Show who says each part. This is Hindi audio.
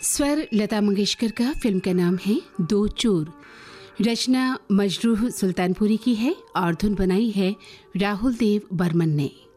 Speaker 1: स्वर लता मंगेशकर का, फिल्म का नाम है दो चोर। रचना मजरूह सुल्तानपुरी की है और धुन बनाई है राहुल देव बर्मन ने।